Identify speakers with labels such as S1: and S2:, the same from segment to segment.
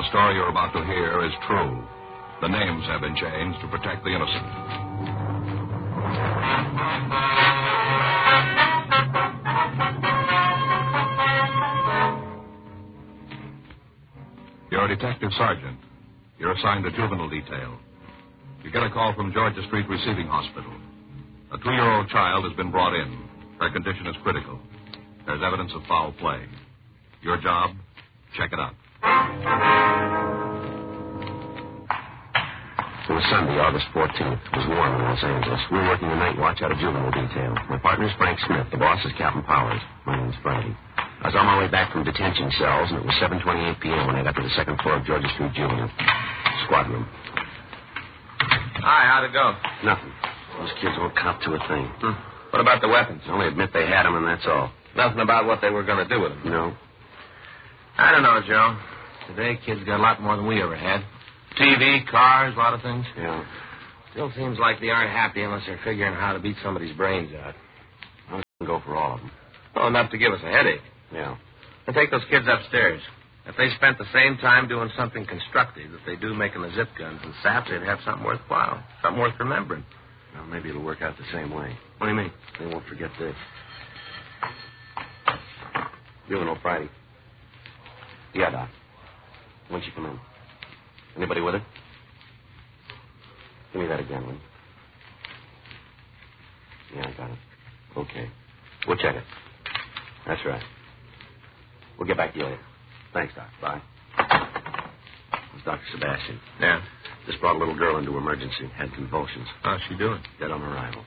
S1: story you're about to hear is true. The names have been changed to protect the innocent. You're a detective sergeant. You're assigned to juvenile detail. You get a call from Georgia Street Receiving Hospital. A 2-year-old child has been brought in. Her condition is critical. There's evidence of foul play. Your job? Check it out.
S2: It was Sunday, August 14th. It was warm in Los Angeles. We were working the night watch out of juvenile detail. My partner's Frank Smith. The boss is Captain Powers. My name's Friday. I was on my way back from detention cells, and it was 7:28 p.m. when I got to the second floor of Georgia Street Juvenile. Squad room.
S3: Hi, how'd it go?
S2: Nothing. Those kids won't cop to a thing.
S3: What about the weapons?
S2: They only admit they had them, and that's all.
S3: Nothing about what they were going to do with them.
S2: No.
S3: I don't know, Joe. Today, kids got a lot more than we ever had. TV, cars, a lot of things.
S2: Yeah.
S3: Still seems like they aren't happy unless they're figuring how to beat somebody's brains out.
S2: I was going to go for all of them.
S3: Well, enough to give us a headache.
S2: Yeah.
S3: And take those kids upstairs. If they spent the same time doing something constructive that they do making the zip guns and saps, they'd have something worthwhile, something worth remembering.
S2: Well, maybe it'll work out the same way.
S3: What do you mean?
S2: They won't forget this. Juvenile Friday. Yeah, Doc. When'd she come in? Anybody with her? Give me that again, will you? Yeah, I got it. Okay. We'll check it. That's right. We'll get back to you later. Thanks, Doc. Bye. It's Dr. Sebastian.
S3: Yeah?
S2: Just brought a little girl into emergency. Had convulsions.
S3: How's she doing?
S2: Dead on arrival.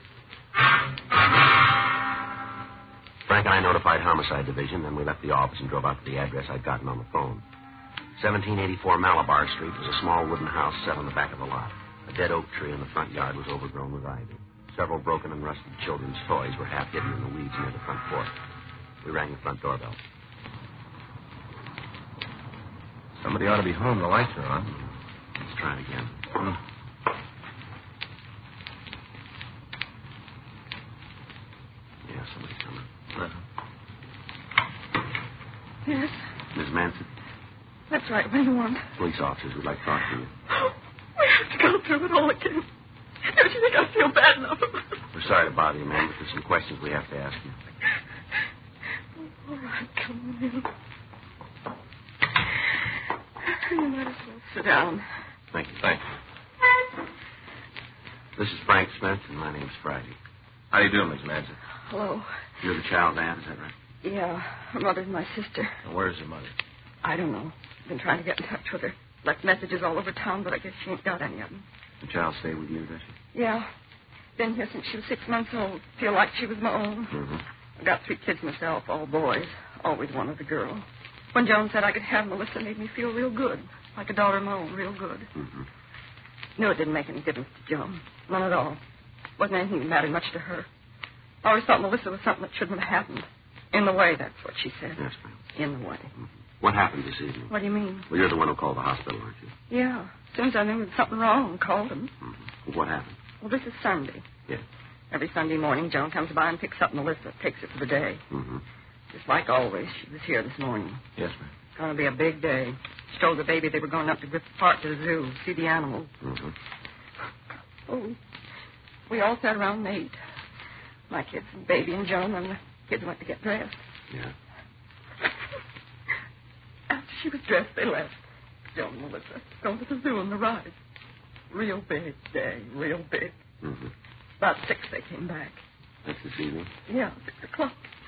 S2: Frank and I notified Homicide Division, then we left the office and drove out to the address I'd gotten on the phone. 1784 Malabar Street was a small wooden house set on the back of the lot. A dead oak tree in the front yard was overgrown with ivy. Several broken and rusted children's toys were half hidden in the weeds near the front porch. We rang the front doorbell.
S3: Somebody ought to be home. The lights are on.
S2: Let's try it again. Yeah, somebody's coming.
S4: Yes?
S2: Ms. Manson?
S4: That's right. What do you want?
S2: Police officers would like to talk to you.
S4: We have to go through it all again. Don't you think I feel bad enough about it?
S2: We're sorry to bother you, ma'am, but there's some questions we have to ask you.
S4: All right, come on in. You might as well sit down.
S2: Thank you. Thank you. This is Frank Smith, and my name's Friday.
S3: How do you do, Miss Manson?
S4: Hello.
S2: You're the child dad, is that right?
S4: Yeah, her mother's my sister.
S3: And where's your mother?
S4: I don't know. Been trying to get in touch with her. Left messages all over town, but I guess she ain't got any of them.
S2: The child stay with you, does she?
S4: Yeah. Been here since she was 6 months old. Feel like she was my own.
S2: Mm-hmm.
S4: I got 3 kids myself, all boys. Always wanted a girl. When Joan said I could have Melissa, it made me feel real good. Like a daughter of my own, real good.
S2: Mm-hmm.
S4: Knew it didn't make any difference to Joan. None at all. Wasn't anything that mattered much to her. I always thought Melissa was something that shouldn't have happened. In the way, that's what she said.
S2: Yes, ma'am.
S4: In the way.
S2: Mm-hmm. What happened this evening?
S4: What do you mean?
S2: Well, you're the one who called the hospital, aren't you?
S4: Yeah. As soon as I knew there was something wrong, called him.
S2: Mm-hmm. What happened?
S4: Well, this is Sunday.
S2: Yes.
S4: Every Sunday morning, Joan comes by and picks up Melissa, takes it for the day.
S2: Mm-hmm.
S4: Just like always, she was here this morning.
S2: Yes, ma'am.
S4: It's going to be a big day. She told the baby they were going up to Griffith Park to the zoo, see the animals.
S2: Mm-hmm.
S4: Oh, we all sat around and ate. My kids and baby and Joan, and the kids went to get dressed.
S2: Yeah.
S4: After she was dressed, they left. Joan and Melissa going to the zoo on the ride. Real big day, real big.
S2: Mm-hmm.
S4: About 6 they came back.
S2: That's this evening?
S4: Yeah, 6 o'clock.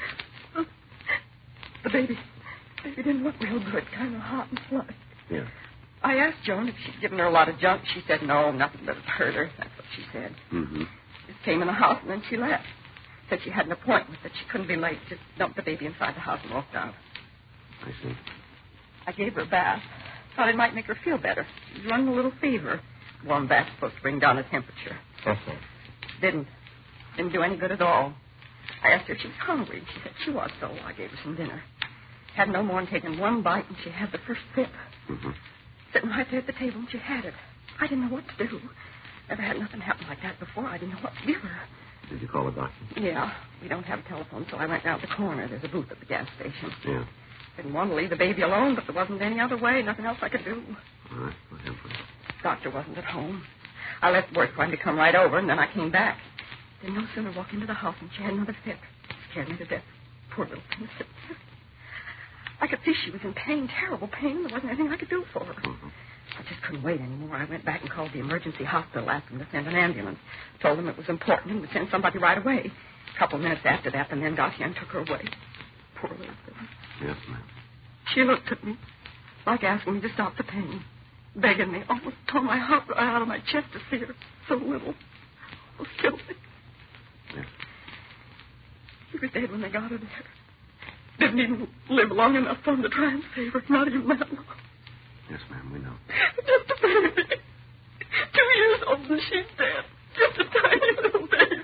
S4: The baby didn't look real good, kind of hot and flushed.
S2: Yeah.
S4: I asked Joan if she'd given her a lot of junk. She said no, nothing that had hurt her. That's what she said.
S2: Mm-hmm.
S4: Just came in the house and then she left. Said she had an appointment, that she couldn't be late. Just dumped the baby inside the house and walked out.
S2: I see.
S4: I gave her a bath. Thought it might make her feel better. She was running a little fever. Warm bath's supposed to bring down the temperature.
S3: Okay.
S4: Didn't do any good at all. I asked her if she was hungry. She said she was, so I gave her some dinner. Had no more than taken one bite, and she had the first sip.
S2: Mm-hmm.
S4: Sitting right there at the table, and she had it. I didn't know what to do. Never had nothing happen like that before. I didn't know what to give her.
S2: Did you call the doctor?
S4: Yeah. We don't have a telephone, so I went down to the corner. There's a booth at the gas station.
S2: Yeah.
S4: Didn't want to leave the baby alone, but there wasn't any other way. Nothing else I could do.
S2: All right, go ahead, please.
S4: Doctor wasn't at home. I left word for him to come right over, and then I came back. Didn't no sooner walk into the house than she had another fit. Scared me to death. Poor little thing sitting there. I could see she was in pain, terrible pain. There wasn't anything I could do for her.
S2: Mm-hmm.
S4: I just couldn't wait anymore. I went back and called the emergency hospital, asked them to send an ambulance. Told them it was important and would send somebody right away. A couple of minutes after that, the men got here and took her away. Poor little thing.
S2: Yes, ma'am.
S4: She looked at me like asking me to stop the pain, begging me, almost tore my heart right out of my chest to see her so little. Almost killed me.
S2: Yes.
S4: She was dead when they got her there. Didn't even live long enough for them to try and save her. Not even that long.
S2: Yes, ma'am, we know.
S4: Just a baby. 2 years old and she's dead. Just a tiny little baby.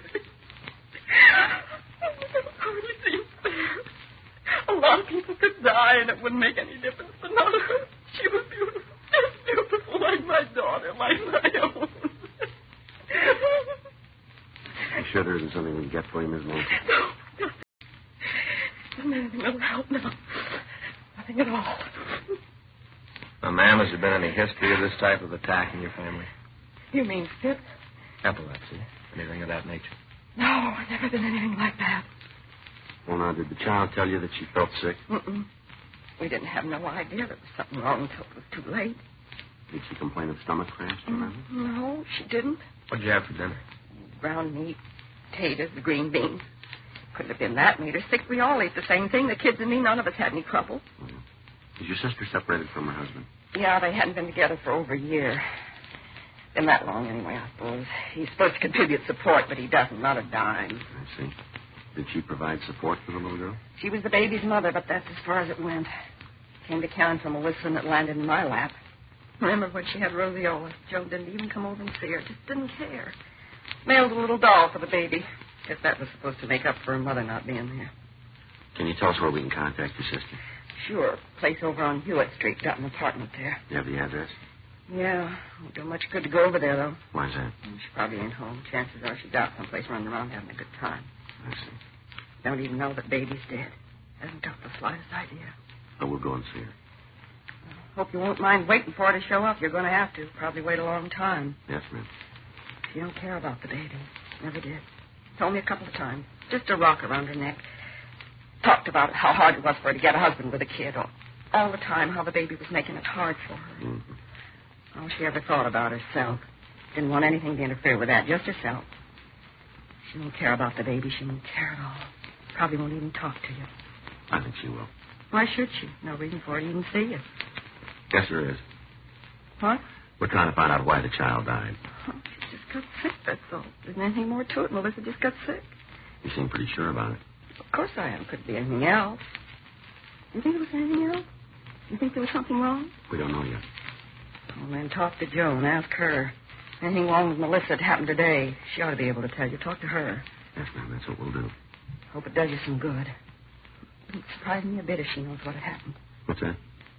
S4: It hardly seems fair. A lot of people could die and it wouldn't make any difference, but not her. She was beautiful. Just beautiful, like my daughter, like my own.
S2: You sure there isn't something we can get for you, Miss Nancy?
S4: No, nothing. Anything that'll help now. Nothing at all.
S3: Now, ma'am, has there been any history of this type of attack in your family?
S4: You mean fit?
S3: Epilepsy? Anything of that nature?
S4: No, never been anything like that.
S2: Well, now, did the child tell you that she felt sick?
S4: Mm-mm. We didn't have no idea there was something wrong until it was too late.
S2: Did she complain of stomach cramps, do you remember?
S4: No, she didn't.
S3: What'd you have for dinner?
S4: Ground meat, potatoes, the green beans. Couldn't have been that made her sick. We all ate the same thing. The kids and me, none of us had any trouble.
S2: Is your sister separated from her husband?
S4: Yeah, they hadn't been together for over a year. Been that long anyway, I suppose. He's supposed to contribute support, but he doesn't, not a dime.
S2: I see. Did she provide support for the little girl?
S4: She was the baby's mother, but that's as far as it went. Came to town from Melissa and it landed in my lap. Remember when she had roseola? Joe didn't even come over and see her. Just didn't care. Mailed a little doll for the baby. Guess that was supposed to make up for her mother not being there.
S2: Can you tell us where we can contact your sister?
S4: Sure. Place over on Hewitt Street. Got an apartment there.
S2: You have the address?
S4: Yeah. Won't do much good to go over there, though.
S2: Why's that?
S4: She probably ain't home. Chances are she's out someplace running around having a good time.
S2: I see.
S4: Don't even know that baby's dead. Hasn't got the slightest idea.
S2: Oh, we'll go and see her.
S4: Hope you won't mind waiting for her to show up. You're going to have to. Probably wait a long time.
S2: Yes, ma'am.
S4: She don't care about the baby. Never did. Told me a couple of times. Just a rock around her neck. Talked about how hard it was for her to get a husband with a kid. All the time how the baby was making it hard for her.
S2: Mm-hmm.
S4: All she ever thought about herself. Didn't want anything to interfere with that. Just herself. She won't care about the baby. She won't care at all. Probably won't even talk to you.
S2: I think she will.
S4: Why should she? No reason for her to even see you.
S2: Yes, there is.
S4: What?
S2: We're trying to find out why the child died.
S4: Oh, she just got sick, that's all. There's anything more to it. Melissa just got sick.
S2: You seem pretty sure about it.
S4: Of course I am. Could be anything else. You think it was anything else? You think there was something wrong?
S2: We don't know yet.
S4: Well, then talk to Jo and ask her. Anything wrong with Melissa that happened today, she ought to be able to tell you. Talk to her.
S2: Yes, ma'am, that's what we'll do.
S4: Hope it does you some good. Wouldn't surprise me a bit if she knows what had happened.
S2: What's that?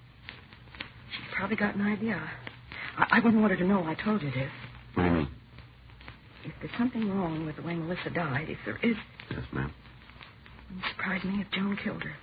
S4: She's probably got an idea. I wouldn't want her to know I told you this.
S2: What do you mean?
S4: If there's something wrong with the way Melissa died, if there is,
S2: Yes, ma'am.
S4: it wouldn't surprise me if Joan killed her.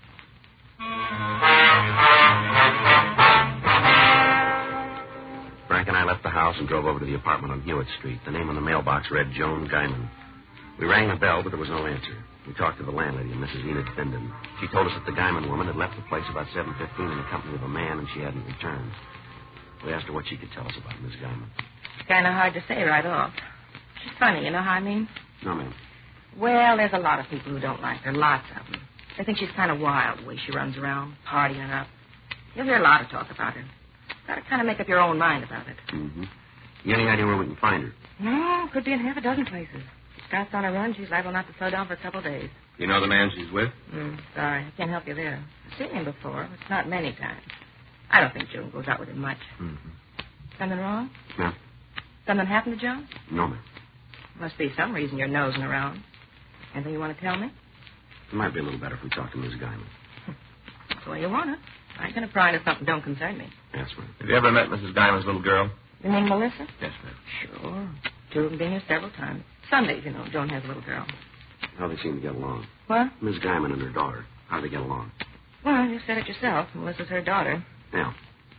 S2: Frank and I left the house and drove over to the apartment on Hewitt Street. The name on the mailbox read Joan Guyman. We rang the bell, but there was no answer. We talked to the landlady, Mrs. Enid Findon. She told us that the Guyman woman had left the place about 7:15 in the company of a man, and she hadn't returned. We asked her what she could tell us about Miss Guyman.
S5: It's kind of hard to say right off. She's funny, you know how I mean?
S2: No, ma'am.
S5: Well, there's a lot of people who don't like her, lots of them. They think she's kind of wild the way she runs around, partying up. You'll hear a lot of talk about her. Got to kind of make up your own mind about it.
S2: Mm-hmm. You any idea where we can find her?
S5: No, could be in half a dozen places. If she starts on a run, she's liable not to slow down for a couple of days.
S3: You know the man she's with?
S5: Sorry, I can't help you there. I've seen him before, but not many times. I don't think Joan goes out with him much.
S2: Mm-hmm.
S5: Something wrong?
S2: No.
S5: Something happened to Joan?
S2: No, ma'am.
S5: Must be some reason you're nosing around. Anything you want to tell me?
S2: It might be a little better if we talk to Miss Guyman.
S5: That's the way you want it. I ain't going to pry into something don't concern me.
S2: Yes, ma'am.
S3: Have you ever met Mrs. Guyman's little girl?
S5: You mean Melissa?
S3: Yes, ma'am.
S5: Sure. Two of them been here several times. Sundays, you know, Joan has a little girl.
S2: How they seem to get along.
S5: What?
S2: Miss Guyman and her daughter. How do they get along?
S5: Well, you said it yourself. Melissa's her daughter.
S2: Yeah.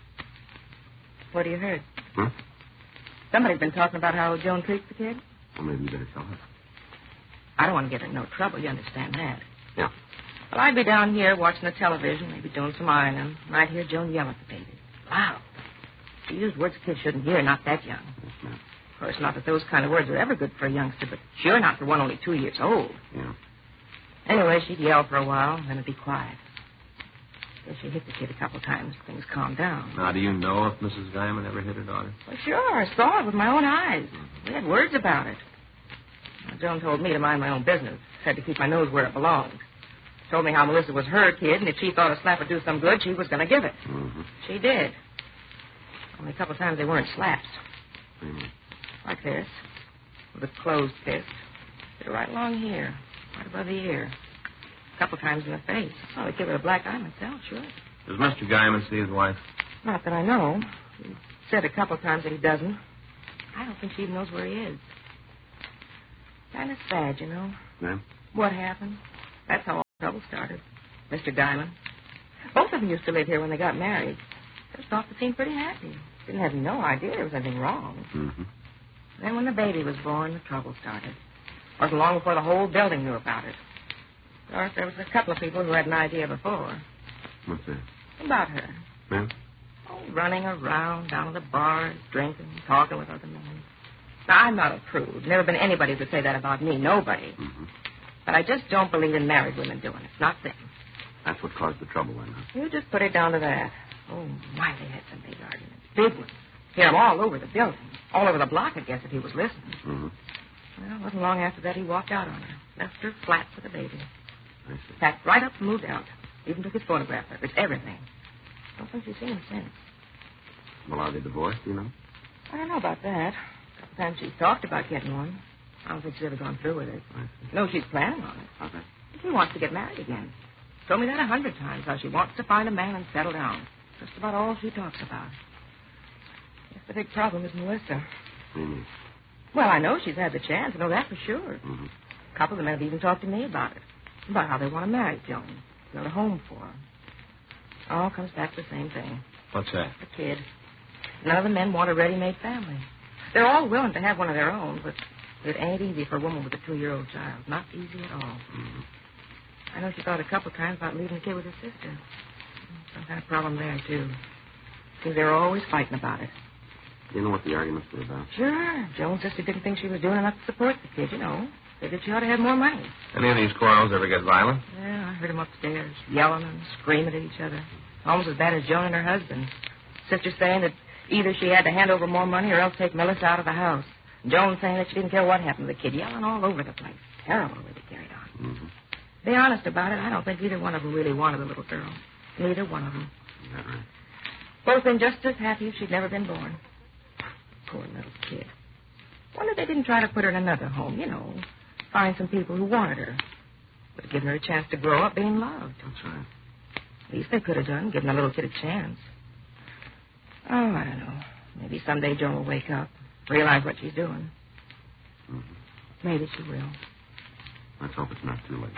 S5: What have you heard?
S2: Hmm?
S5: Somebody's been talking about how Joan treats the kid.
S2: Well, maybe you better tell her.
S5: I don't want to get her in no trouble. You understand that.
S2: Yeah.
S5: Well, I'd be down here watching the television, maybe doing some ironing, and I'd hear Joan yell at the baby. Loud. She used words a kid shouldn't hear, not that young.
S2: Yes, ma'am.
S5: Of course, not that those kind of words are ever good for a youngster, but sure not for one only 2 years old.
S2: Yeah.
S5: Anyway, she'd yell for a while, then it'd be quiet. Then she hit the kid a couple times. Things calmed down.
S3: Now, do you know if Mrs. Guyman ever hit her daughter?
S5: Well, sure. I saw it with my own eyes. We had words about it. Well, Joan told me to mind my own business. Said to keep my nose where it belonged. Told me how Melissa was her kid, and if she thought a slap would do some good, she was going to give it.
S2: Mm-hmm.
S5: She did. Only a couple times they weren't slaps.
S2: Mm-hmm.
S5: Like this. With a closed fist. Hit her right along here. Right above the ear. A couple times in the face. Oh, I'd give her a black eye myself, sure.
S3: Does Mr. Guyman see his wife?
S5: Not that I know. He said a couple times that he doesn't. I don't think she even knows where he is. Kind of sad, you know.
S2: Ma'am?
S5: What happened? That's how all the trouble started. Mr. Guyman. Both of them used to live here when they got married. First off, they seemed pretty happy. Didn't have no idea there was anything wrong.
S2: Mm-hmm.
S5: Then when the baby was born, the trouble started. Wasn't long before the whole building knew about it. Of course, there was a couple of people who had an idea before.
S2: What's that?
S5: About her.
S2: Ma'am?
S5: Oh, running around, down at the bars, drinking, talking with other men. Now, I'm not a prude. Never been anybody who would say that about me. Nobody.
S2: Mm-hmm.
S5: But I just don't believe in married women doing it. Not them.
S2: That's what caused the trouble, then, huh?
S5: You just put it down to that. Oh, my, they had some big arguments. Big ones. Hear them all over the building. All over the block, I guess, if he was listening.
S2: Mm-hmm.
S5: Well, it wasn't long after that he walked out on her. Left her flat with the baby.
S2: I see.
S5: Packed right up and moved out. Even took his photograph of it. Everything. Don't think she's seen him since.
S2: Well, are they divorced, do you know?
S5: I don't know about that. A couple times she's talked about getting one. I don't think she's ever gone through with it.
S2: I see.
S5: No, she's planning on it.
S2: How's that?
S5: She wants to get married again. Told me that 100 times, how she wants to find a man and settle down. Just about all she talks about. Guess the big problem is Melissa.
S2: What do you mean?
S5: Well, I know she's had the chance. I know that for sure.
S2: Mm-hmm.
S5: A couple of them have even talked to me about it. About how they want to marry Joan. Build a home for her. All comes back to the same thing.
S3: What's that?
S5: The kid. None of the men want a ready-made family. They're all willing to have one of their own, but it ain't easy for a woman with a 2-year-old child. Not easy at all.
S2: Mm-hmm.
S5: I know she thought a couple of times about leaving the kid with her sister. Some kind of problem there, too. Because they were always fighting about it.
S2: Do you know what the arguments were about?
S5: Sure. Joan's sister didn't think she was doing enough to support the kid, you know. Figured she ought to have more money.
S3: Any of these quarrels ever get violent?
S5: Yeah, I heard them upstairs, yelling and screaming at each other. Almost as bad as Joan and her husband. Sister saying that either she had to hand over more money or else take Melissa out of the house. Joan saying that she didn't care what happened to the kid, yelling all over the place. Terrible the way they carried on.
S2: Mm-hmm.
S5: Be honest about it, I don't think either one of them really wanted the little girl. Neither one of them.
S2: Is that right?
S5: Both been just as happy if she'd never been born. Poor little kid. Wonder they didn't try to put her in another home, you know. Find some people who wanted her. Would have given her a chance to grow up being loved.
S2: That's right.
S5: Least they could have done, given the little kid a chance. Oh, I don't know. Maybe someday Joan will wake up, realize what she's doing.
S2: Mm-hmm.
S5: Maybe she will.
S2: Let's hope it's not too late.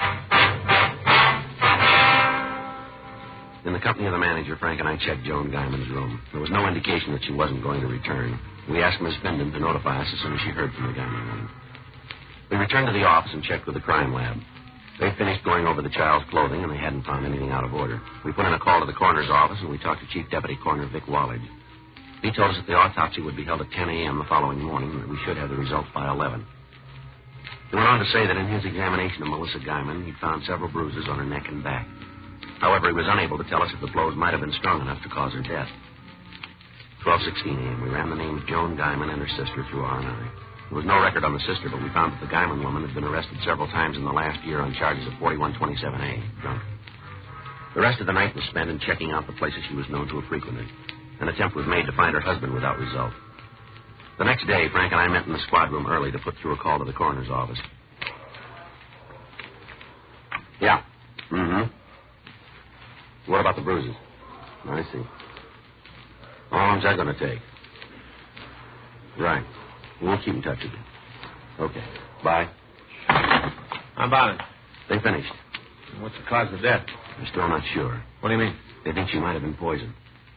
S2: In the company of the manager, Frank and I checked Joan Guyman's room. There was no indication that she wasn't going to return. We asked Miss Bindon to notify us as soon as she heard from the Guyman woman. We returned to the office and checked with the crime lab. They finished going over the child's clothing, and they hadn't found anything out of order. We put in a call to the coroner's office, and we talked to Chief Deputy Coroner Vic Wallage. He told us that the autopsy would be held at 10 a.m. the following morning, and that we should have the results by 11. He went on to say that in his examination of Melissa Guyman, he'd found several bruises on her neck and back. However, he was unable to tell us if the blows might have been strong enough to cause her death. 12:16 a.m., we ran the names Joan Guyman and her sister through R&I. There was no record on the sister, but we found that the Guyman woman had been arrested several times in the last year on charges of 4127A, drunk. The rest of the night was spent in checking out the places she was known to have frequented. An attempt was made to find her husband without result. The next day, Frank and I met in the squad room early to put through a call to the coroner's office. Yeah. Mm-hmm. What about the bruises? I see. How long's that going to take? Right. We'll keep in touch with you. Okay. Bye.
S3: How about it?
S2: They finished.
S3: What's the cause of death?
S2: They're still not sure.
S3: What do you mean?
S2: They think she might have been poisoned.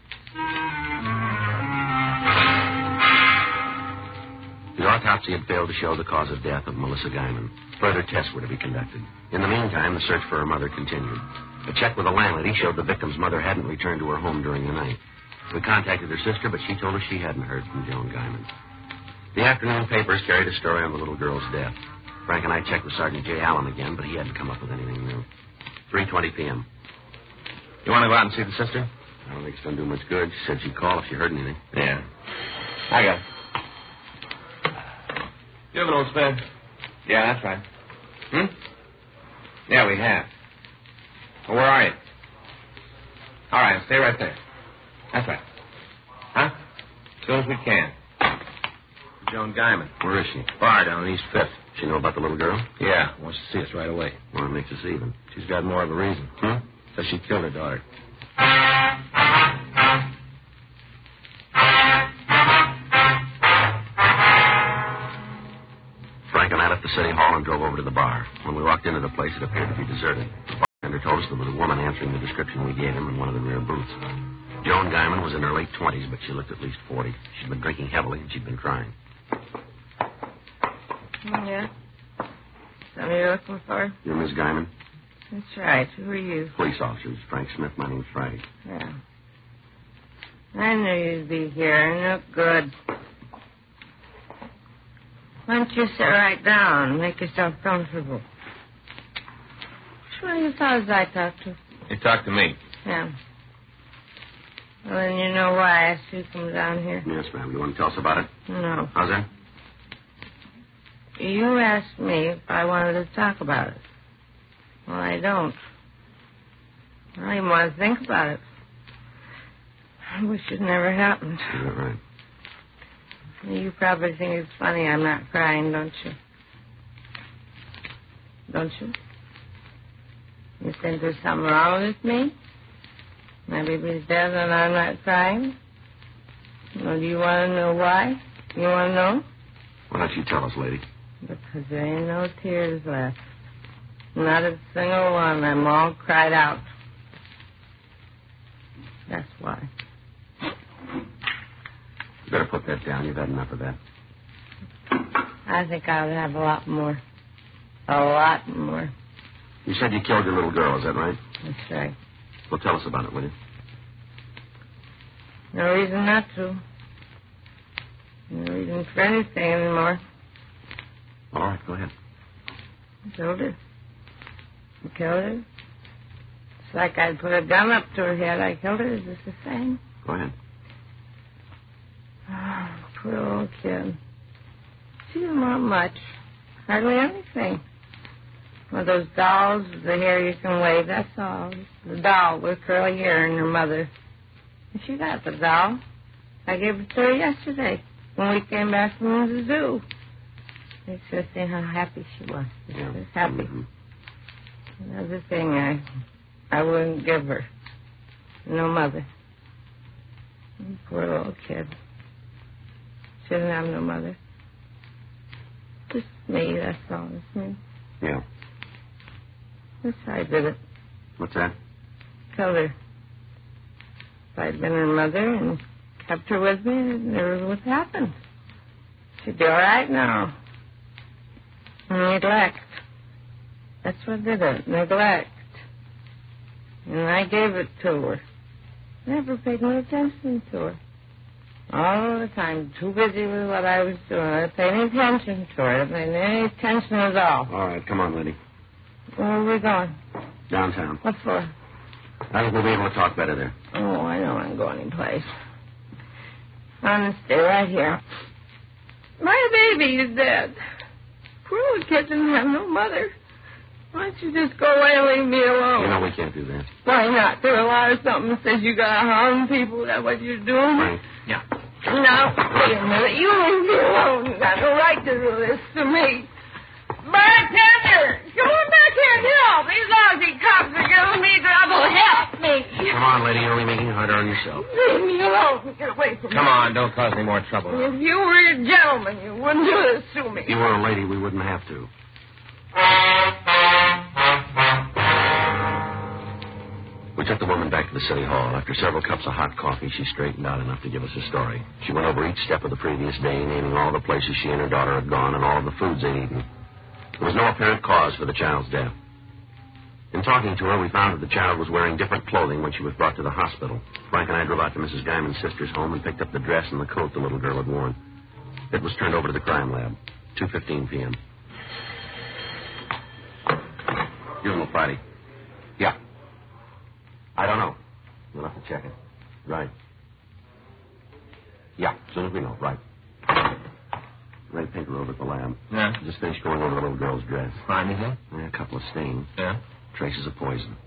S2: The autopsy had failed to show the cause of death of Melissa Guyman. Further tests were to be conducted. In the meantime, the search for her mother continued. A check with the landlady showed the victim's mother hadn't returned to her home during the night. We contacted her sister, but she told us she hadn't heard from Joan Guyman. The afternoon papers carried a story on the little girl's death. Frank and I checked with Sergeant J. Allen again, but he hadn't come up with anything new. 3:20 p.m.
S3: You want to go out and see the sister?
S2: I don't think it's going to do much good. She said she'd call if she heard anything.
S3: Yeah. I got it. You have an old spare? Yeah, that's right. Yeah, we have. Well, where are you? All right, stay right there. That's right. Huh? As soon as we can. Joan Guyman.
S2: Where is she?
S3: Bar down on East 5th.
S2: She know about the little girl?
S3: Yeah, wants to see us right away.
S2: Well, it makes us even.
S3: She's got more of a reason. Says she killed her daughter.
S2: Frank and I left the city hall and drove over to the bar. When we walked into the place, it appeared to be deserted. The bartender told us there was a woman answering the description we gave him in one of the rear booths. Joan Guyman was in her late 20s, but she looked at least 40. She'd been drinking heavily, and she'd been crying.
S5: Yeah? Somebody you're looking for?
S2: You're Miss Guyman?
S5: That's right. Who are you?
S2: Police officers. Frank Smith. My name's Friday.
S5: Yeah. I knew you'd be here. You look good. Why don't you sit right down and make yourself comfortable? Which one of your fellas I talked to?
S3: You talked to me.
S5: Yeah. Well, then you know why I asked you to come down here.
S2: Yes, ma'am. You want to tell us about it?
S5: No.
S2: How's that?
S5: You asked me if I wanted to talk about it. Well, I don't. I don't even want to think about it. I wish it never happened.
S2: Is that right?
S5: You probably think it's funny I'm not crying, don't you? Don't you? You think there's something wrong with me? My baby's dead and I'm not crying? Well, do you want to know why? You want to know?
S2: Why don't you tell us, lady?
S5: Because there ain't no tears left. Not a single one. I'm all cried out. That's why.
S2: You better put that down. You've had enough of that.
S5: I think I would have a lot more. A lot more.
S2: You said you killed your little girl. Is that right?
S5: That's right.
S2: Well, tell us about it, will you?
S5: No reason not to. No reason for anything anymore.
S2: All right, go ahead.
S5: I killed her. I killed her. It's like I'd put a gun up to her head. I killed her. Is this the same?
S2: Go ahead.
S5: Oh, poor old kid. She didn't want much. Hardly anything. One of those dolls with the hair you can wave, that's all. The doll with curly hair and her mother. And she got the doll. I gave it to her yesterday when we came back from the zoo. It's just seeing how happy she was. She was happy.
S2: Mm-hmm.
S5: Another thing I wouldn't give her. No mother. Poor little kid. She didn't have no mother. Just me, that's all. It's me.
S2: Yeah.
S5: That's how I did it.
S2: What's that?
S5: Killed her. If I'd been her mother and kept her with me, it never would have happened. She'd be all right now. Neglect. That's what did it. Neglect. And I gave it to her. Never paid no attention to her. All the time, too busy with what I was doing. I didn't pay any attention to her. I didn't pay any attention at all.
S2: All right, come on, lady.
S5: Where are we going?
S2: Downtown.
S5: What for?
S2: I think we'll be able to talk better there.
S5: Oh, I don't want to go anyplace. I'm going to stay right here. My baby is dead. Poor little kid didn't have no mother. Why don't you just go away and leave me alone?
S2: You know we can't do that.
S5: Why not? There's a lot of something that says you gotta harm people. Is that what you're doing?
S2: Frank?
S3: Yeah.
S5: Now, wait a minute. You leave me alone. You got no right to do this to me. Bartender! Come on back here and help. These lousy cops are giving me trouble. Help me.
S2: Come on, lady. You're only making it harder on yourself.
S5: Leave me alone. Get away from me.
S3: Come on, don't cause any more trouble.
S5: If you were a gentleman, you wouldn't do this to me.
S2: If you were a lady, we wouldn't have to. We took the woman back to the city hall. After several cups of hot coffee, she straightened out enough to give us a story. She went over each step of the previous day, naming all the places she and her daughter had gone and all of the foods they'd eaten. There was no apparent cause for the child's death. In talking to her, we found that the child was wearing different clothing when she was brought to the hospital. Frank and I drove out to Mrs. Guyman's sister's home and picked up the dress and the coat the little girl had worn. It was turned over to the crime lab, 2:15 p.m. Funeral Friday. Yeah. I don't know. We'll have to check it. Right. Yeah, as soon as we know. Right. Ray Pinker over at the lab.
S3: Yeah.
S2: Just finished going over the little girl's dress.
S3: Find anything?
S2: Yeah, a couple of stains.
S3: Yeah.
S2: Traces of poison.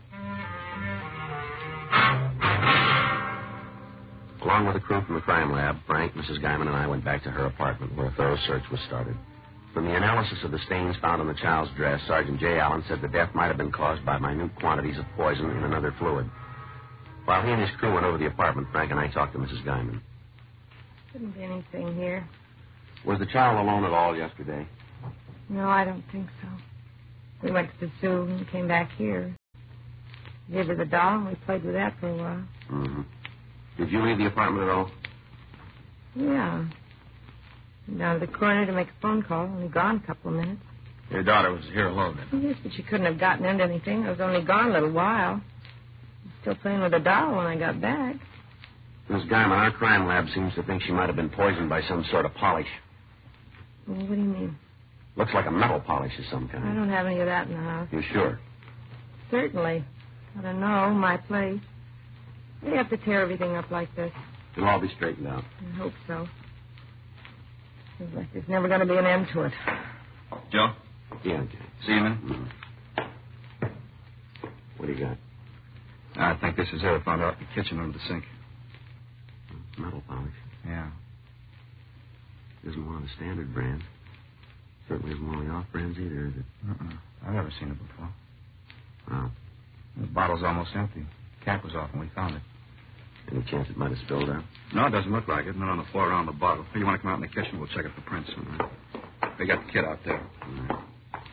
S2: Along with the crew from the crime lab, Frank, Mrs. Guyman, and I went back to her apartment where a thorough search was started. From the analysis of the stains found on the child's dress, Sergeant J. Allen said the death might have been caused by minute quantities of poison in another fluid. While he and his crew went over the apartment, Frank and I talked to Mrs. Guyman.
S5: Couldn't be anything here.
S2: Was the child alone at all yesterday?
S5: No, I don't think so. We went to the zoo and came back here. Gave her the doll, and we played with that for a while.
S2: Mm-hmm. Did you leave the apartment at all?
S5: Yeah. Went down to the corner to make a phone call. Only gone a couple of minutes.
S3: Your daughter was here alone then?
S5: Yes, but she couldn't have gotten into anything. I was only gone a little while. I was still playing with the doll when I got back.
S2: Miss Guyman, our crime lab seems to think she might have been poisoned by some sort of polish.
S5: Well, what do you mean?
S2: Looks like a metal polish of some kind.
S5: I don't have any of that in the house.
S2: You sure?
S5: Certainly. I don't know. My place. They have to tear everything up like this.
S2: It'll all be straightened out.
S5: I hope so. Seems like there's never going to be an end to it.
S1: Joe?
S2: Yeah, okay.
S1: See you, man?
S2: What do you got?
S1: I think this is it. I found out in the kitchen under the sink.
S2: Metal polish.
S1: Yeah.
S2: Isn't one of the standard brands. Certainly isn't one of the off brands either, is it?
S1: I've never seen it before.
S2: Oh.
S1: The bottle's almost empty. Cap was off when we found it.
S2: Any chance it might have spilled out?
S1: No, it doesn't look like it. Not on the floor around the bottle. You want to come out in the kitchen? We'll check it for prints. They got the kid out there.
S2: All right.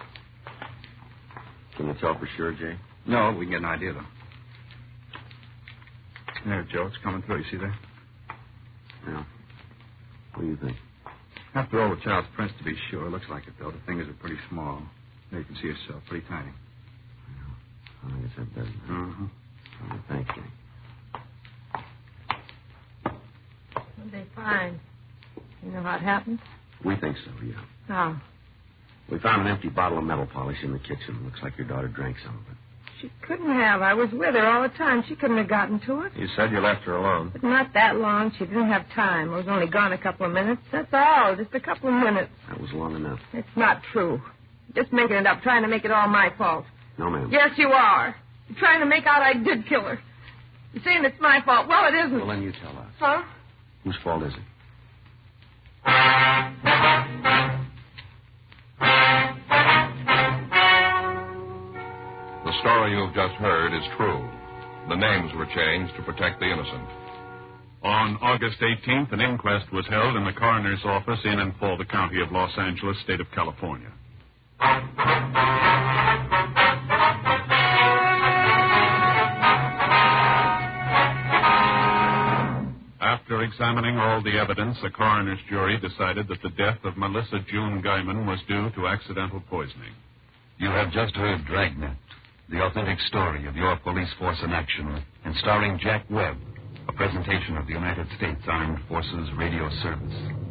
S2: Can you tell for sure, Jay?
S1: No, we can get an idea, though. There, Joe. It's coming through. You see there?
S2: Yeah. What do you think?
S1: After all the child's prints, to be sure. It looks like it, though. The fingers are pretty small. There you can see yourself. Pretty tiny.
S2: I guess that does.
S1: Mm-hmm.
S2: Well, thanks, Jay.
S5: What'd they find? You know how it happened?
S2: We think so, yeah.
S5: How?
S2: We found an empty bottle of metal polish in the kitchen. Looks like your daughter drank some of it.
S5: She couldn't have. I was with her all the time. She couldn't have gotten to it.
S3: You said you left her alone.
S5: But not that long. She didn't have time. I was only gone a couple of minutes. That's all. Just a couple of minutes.
S2: That was long enough.
S5: It's not true. Just making it up, trying to make it all my fault.
S2: No, ma'am.
S5: Yes, you are. You're trying to make out I did kill her. You're saying it's my fault. Well, it isn't.
S2: Well, then you tell us.
S5: Huh?
S2: Whose fault is it?
S1: The story you've just heard is true. The names were changed to protect the innocent.
S6: On August 18th, an inquest was held in the coroner's office in and for the county of Los Angeles, state of California. After examining all the evidence, the coroner's jury decided that the death of Melissa June Guyman was due to accidental poisoning.
S7: You have just heard Dragnet, the authentic story of your police force in action, and starring Jack Webb, a presentation of the United States Armed Forces Radio Service.